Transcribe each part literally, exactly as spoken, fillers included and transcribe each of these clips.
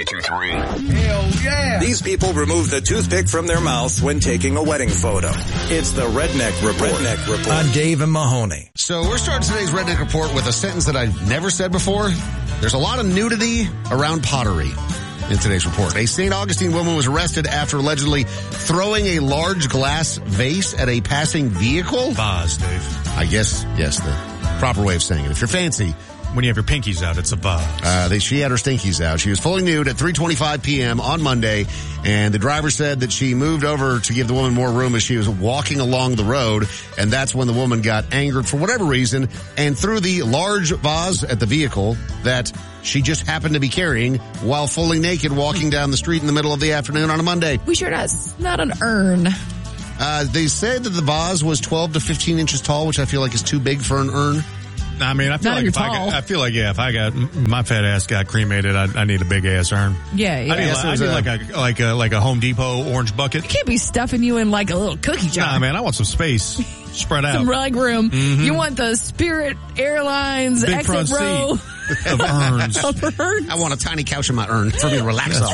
ninety-two point three. Hell yeah! These people remove the toothpick from their mouth when taking a wedding photo. It's the Redneck Report. Redneck Report. On Dave and Mahoney. So we're starting today's Redneck Report with a sentence that I've never said before. There's a lot of nudity around pottery in today's report. A Saint Augustine woman was arrested after allegedly throwing a large glass vase at a passing vehicle. Vase, Dave. I guess, yes, the proper way of saying it. If you're fancy. When you have your pinkies out, it's a vase. Uh, they, she had her stinkies out. She was fully nude at three twenty-five p.m. on Monday, and the driver said that she moved over to give the woman more room as she was walking along the road, and that's when the woman got angered for whatever reason and threw the large vase at the vehicle that she just happened to be carrying while fully naked walking down the street in the middle of the afternoon on a Monday. We sure does. Not an urn. Uh, they said that the vase was twelve to fifteen inches tall, which I feel like is too big for an urn. I mean, I feel Not like if I, got, I feel like yeah, if I got my fat ass got cremated, I, I need a big ass urn. Yeah, yeah. I need, Yes, I need a, like a like a like a Home Depot orange bucket. You can't be stuffing you in like a little cookie jar. Nah, man, I want some space spread out. Some leg room. Mm-hmm. You want the Spirit Airlines Big exit front row. seat of urns. Of urns. I want a tiny couch in my urn for me to relax That's on.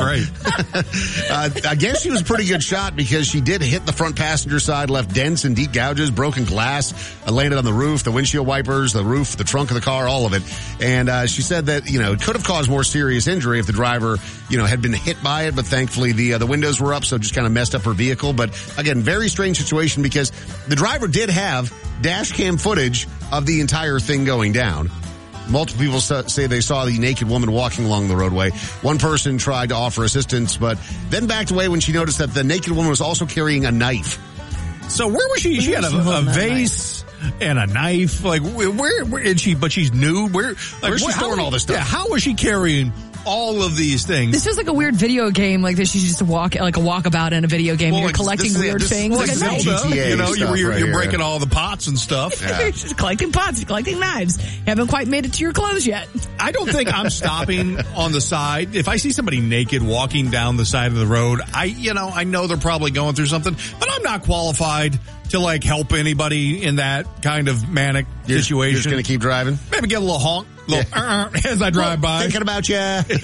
right. uh, I guess she was a pretty good shot because she did hit the front passenger side, left dents and deep gouges, broken glass, uh, landed on the roof, the windshield wipers, the roof, the trunk of the car, all of it. And uh, she said that, you know, it could have caused more serious injury if the driver, you know, had been hit by it, but thankfully the uh, the windows were up, so it just kind of messed up her vehicle. But again, very strange situation because the driver did have dash cam footage of the entire thing going down. Multiple people say they saw the naked woman walking along the roadway. One person tried to offer assistance, but then backed away when she noticed that the naked woman was also carrying a knife. So where was she? She had a, a vase and a knife. Like where? Where is she? But she's nude. Where? Like, Where's she where, storing how, all this stuff? Yeah, how was she carrying all of these things? This feels like a weird video game, like this. You just walk, like a walkabout in a video game. Well, You're like, collecting this is- weird this- things. well, like this a is knife. G T A you know, stuff you're, right you're here. breaking all the pots and stuff. Yeah. You're just collecting pots. You're collecting knives. You haven't quite made it to your clothes yet. I don't think I'm stopping on the side. If I see somebody naked walking down the side of the road, I, you know, I know they're probably going through something, but I'm not qualified to like help anybody in that kind of manic You're, situation. You're just going to keep driving? Maybe get a little honk, little Yeah. uh, as I drive by. Thinking about you.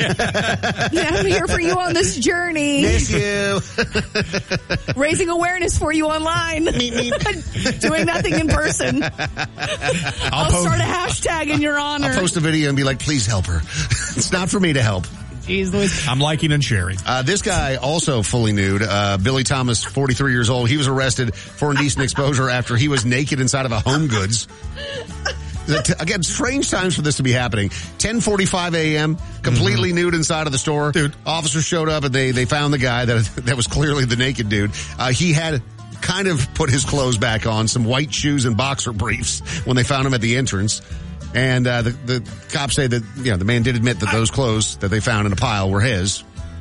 Yeah, I'm here for you on this journey. Miss you. Raising awareness for you online. Doing nothing in person. I'll, I'll post- start a hashtag in your honor. I'll post a video and be like, please help her. It's not for me to help. Jeez Louise. I'm liking and sharing. Uh, this guy also fully nude, uh, Billy Thomas, forty-three years old. He was arrested for indecent exposure after he was naked inside of a Home Goods. Again, strange times for this to be happening. ten forty-five a.m., completely mm-hmm. nude inside of the store. Dude. Officers showed up and they, they found the guy that, that was clearly the naked dude. Uh, he had kind of put his clothes back on, some white shoes and boxer briefs when they found him at the entrance. And uh, the, the cops say that, you know, the man did admit that those clothes that they found in a pile were his.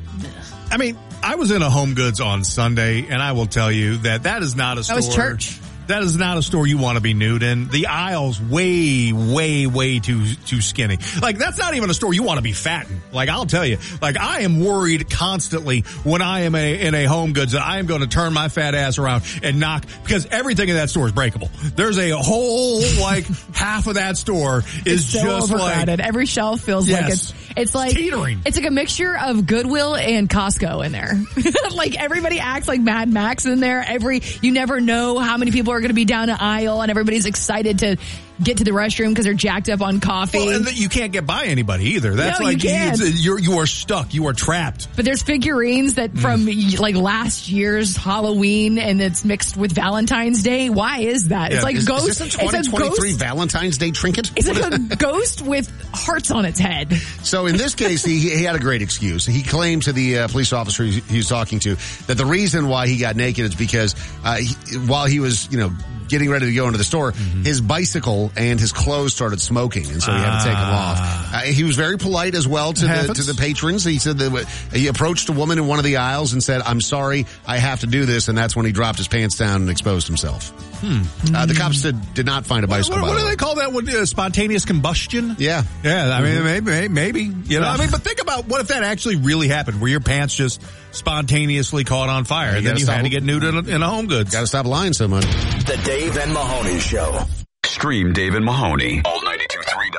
I mean, I was in a Home Goods on Sunday, and I will tell you that that is not a store. That was church. That is not a store you want to be nude in. The aisle's way, way, way too too skinny. Like, that's not even a store you want to be fat in. Like, I'll tell you. Like, I am worried constantly when I am a, in a Home Goods that I am going to turn my fat ass around and knock, because everything in that store is breakable. There's a whole, like, half of that store is it's so just overcrowded. like... Every shelf feels Yes. like it's, it's like, teetering. It's like a mixture of Goodwill and Costco in there. Like, everybody acts like Mad Max in there. Every, you never know how many people are going to be down an aisle, and everybody's excited to get to the restroom because they're jacked up on coffee. Well, and you can't get by anybody either. That's No, like you can't. you're you are stuck. You are trapped. But there's figurines that from like last year's Halloween, and it's mixed with Valentine's Day. Why is that? Yeah. It's like Is, ghost. is this a twenty twenty-three ghost, Valentine's Day trinket? it's like a ghost with hearts on its head. So in this case, he, he had a great excuse. He claimed to the uh, police officer he, he was talking to that the reason why he got naked is because uh, he, while he was, you know, getting ready to go into the store, mm-hmm. his bicycle and his clothes started smoking, and so he had to take them off. Uh, he was very polite as well to the, to the patrons. He said that he approached a woman in one of the aisles and said, "I'm sorry, I have to do this," and that's when he dropped his pants down and exposed himself. Hmm. Uh, the cops did, did not find a bicycle. What, what, by what the do way. they call that? What, uh, spontaneous combustion? Yeah, yeah. I mean, Mm-hmm. maybe, maybe, you know. I mean, but think about what if that actually really happened, where your pants just spontaneously caught on fire, Yeah, and you then you stop- had to get nude in a, in a Home Goods. got to stop lying so much. The Dave and Mahoney Show. Stream Dave and Mahoney. all ninety two three dot com.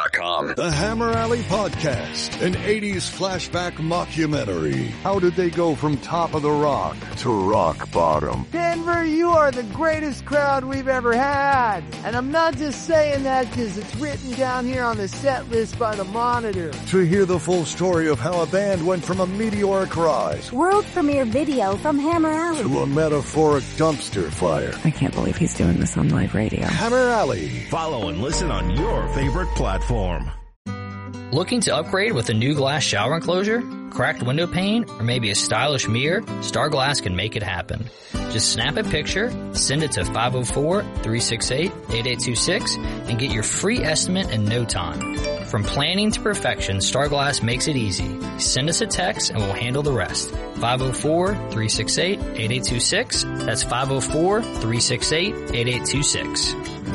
com. The Hammer Alley Podcast, an eighties flashback mockumentary. How did they go from top of the rock to rock bottom? Denver, you are the greatest crowd we've ever had. And I'm not just saying that because it's written down here on the set list by the Monitor. To hear the full story of how a band went from a meteoric rise, world premiere video from Hammer Alley, to a metaphoric dumpster fire. I can't believe he's doing this on live radio. Hammer Alley. Follow and listen on your favorite platform. Looking to upgrade with a new glass shower enclosure, cracked window pane, or maybe a stylish mirror? Star Glass can make it happen. Just snap a picture, send it to five oh four, three six eight, eight eight two six, and get your free estimate in no time. From planning to perfection, Star Glass makes it easy. Send us a text and we'll handle the rest. five oh four, three six eight, eight eight two six. That's five oh four, three six eight, eight eight two six.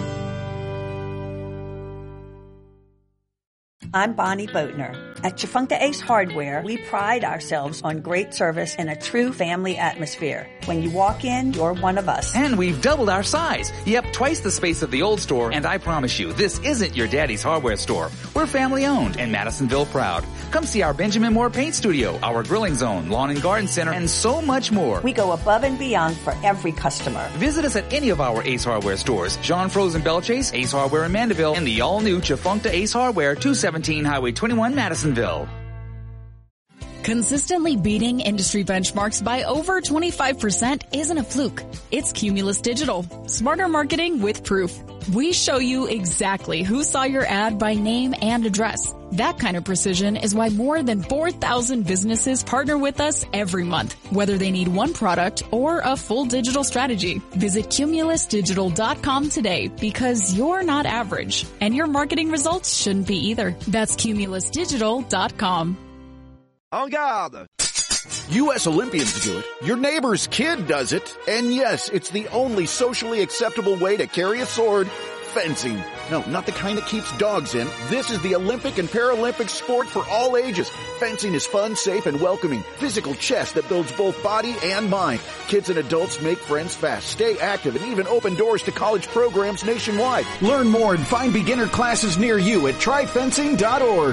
I'm Bonnie Boatner. At Chifuncta Ace Hardware, we pride ourselves on great service and a true family atmosphere. When you walk in, you're one of us. And we've doubled our size. Yep, twice the space of the old store, and I promise you, this isn't your daddy's hardware store. We're family owned and Madisonville proud. Come see our Benjamin Moore Paint Studio, our grilling zone, lawn and garden center, and so much more. We go above and beyond for every customer. Visit us at any of our Ace Hardware stores. John Frozen Bellchase, Ace Hardware in Mandeville, and the all-new Chifuncta Ace Hardware, two seventeen Highway twenty-one, Madisonville. Consistently beating industry benchmarks by over twenty-five percent isn't a fluke. It's Cumulus Digital. Smarter marketing with proof. We show you exactly who saw your ad by name and address. That kind of precision is why more than four thousand businesses partner with us every month, whether they need one product or a full digital strategy. Visit cumulus digital dot com today because you're not average, and your marketing results shouldn't be either. That's cumulus digital dot com. En garde! U S Olympians do it. Your neighbor's kid does it. And yes, it's the only socially acceptable way to carry a sword. Fencing. No, not the kind that keeps dogs in. This is the Olympic and Paralympic sport for all ages. Fencing is fun, safe, and welcoming. Physical chess that builds both body and mind. Kids and adults make friends fast, stay active, and even open doors to college programs nationwide. Learn more and find beginner classes near you at try fencing dot org.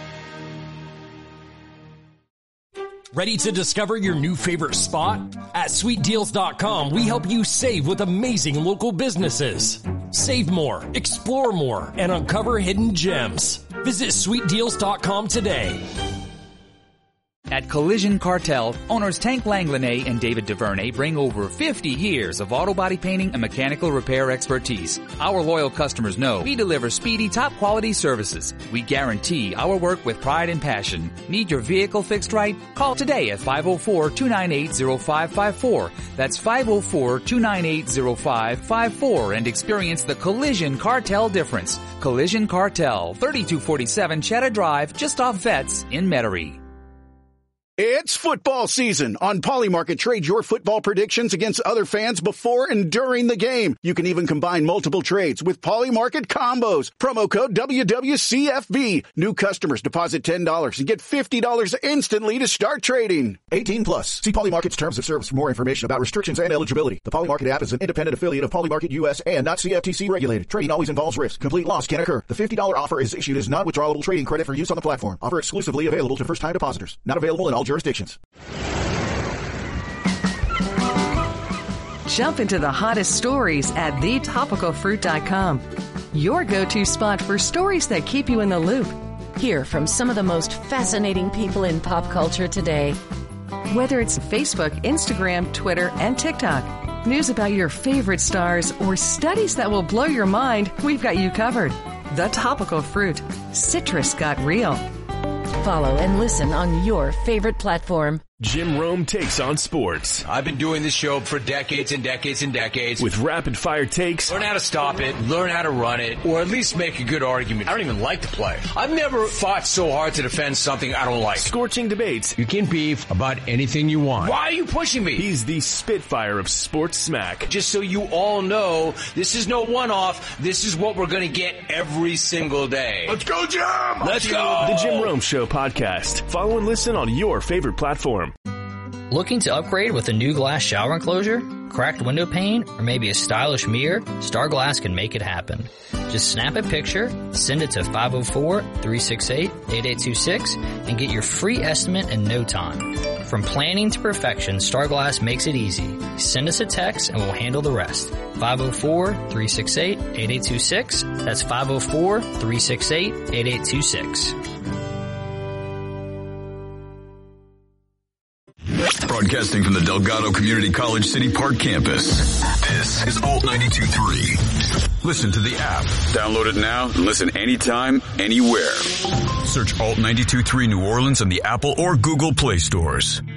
Ready to discover your new favorite spot? At sweet deals dot com, we help you save with amazing local businesses. Save more, explore more, and uncover hidden gems. Visit sweet deals dot com today. At Collision Cartel, owners Tank Langlanay and David DuVernay bring over fifty years of auto body painting and mechanical repair expertise. Our loyal customers know we deliver speedy, top-quality services. We guarantee our work with pride and passion. Need your vehicle fixed right? Call today at five oh four, two nine eight, oh five five four. That's five oh four, two nine eight, oh five five four and experience the Collision Cartel difference. Collision Cartel, thirty-two forty-seven Cheddar Drive, just off Vets in Metairie. It's football season. On Polymarket, trade your football predictions against other fans before and during the game. You can even combine multiple trades with Polymarket combos. Promo code W W C F B. New customers deposit ten dollars and get fifty dollars instantly to start trading. eighteen plus. See Polymarket's terms of service for more information about restrictions and eligibility. The Polymarket app is an independent affiliate of Polymarket U S and not C F T C regulated. Trading always involves risk. Complete loss can occur. The fifty dollars offer is issued as non-withdrawable trading credit for use on the platform. Offer exclusively available to first-time depositors. Not available in all jurisdictions. Jump into the hottest stories at the topical fruit dot com. Your go-to spot for stories that keep you in the loop. Hear from some of the most fascinating people in pop culture today. Whether it's Facebook, Instagram, Twitter, and TikTok, news about your favorite stars, or studies that will blow your mind, we've got you covered. The Topical Fruit. Citrus got real. Follow and listen on your favorite platform. Jim Rome takes on sports. I've been doing this show for decades and decades and decades. With rapid fire takes. Learn how to stop it, learn how to run it, or at least make a good argument. I don't even like to play. I've never fought so hard to defend something I don't like. Scorching debates. You can beef about anything you want. Why are you pushing me? He's the Spitfire of sports smack. Just so you all know, this is no one-off. This is what we're going to get every single day. Let's go, Jim! Let's go! The Jim Rome Show podcast. Follow and listen on your favorite platform. Looking to upgrade with a new glass shower enclosure? cracked window pane, or maybe a stylish mirror, Star Glass can make it happen. Just snap a picture, send it to five oh four, three six eight, eight eight two six, and get your free estimate in no time. From planning to perfection, Star Glass makes it easy. Send us a text and we'll handle the rest. five oh four, three six eight, eight eight two six. That's five oh four, three six eight, eight eight two six. Broadcasting from the Delgado Community College City Park campus. This is Alt ninety-two point three. Listen to the app. Download it now and listen anytime, anywhere. Search Alt ninety-two point three New Orleans on the Apple or Google Play stores.